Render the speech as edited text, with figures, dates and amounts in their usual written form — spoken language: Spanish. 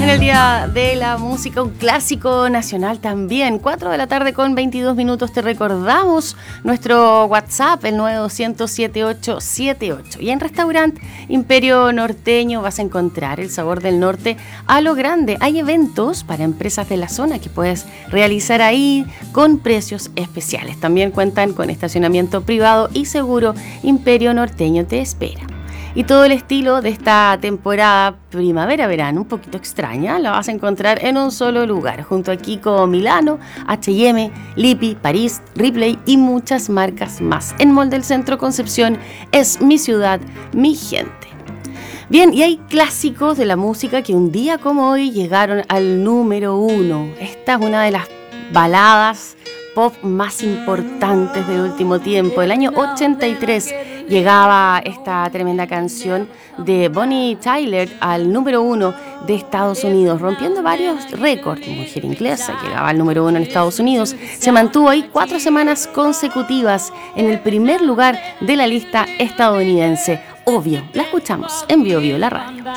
en el Día de la Música, un clásico nacional también. 4 de la tarde con 22 minutos. Te recordamos nuestro WhatsApp, el 920-7878. Y en Restaurante Imperio Norteño vas a encontrar el sabor del norte a lo grande. Hay eventos para empresas de la zona que puedes realizar ahí con precios especiales. También cuentan con estacionamiento privado y seguro. Imperio Norteño te espera. Y todo el estilo de esta temporada primavera-verano, un poquito extraña, la vas a encontrar en un solo lugar, junto a Kiko Milano, H&M, Lippi, París, Ripley y muchas marcas más. En Mall del Centro Concepción es mi ciudad, mi gente. Bien, y hay clásicos de la música que un día como hoy llegaron al número 1. Esta es una de las baladas pop más importantes del último tiempo. El año 83 llegaba esta tremenda canción de Bonnie Tyler al número 1 de Estados Unidos, rompiendo varios récords. Mujer inglesa llegaba al número 1 en Estados Unidos. Se mantuvo ahí 4 semanas consecutivas en el primer lugar de la lista estadounidense. Obvio, la escuchamos en Bio Bio, la radio.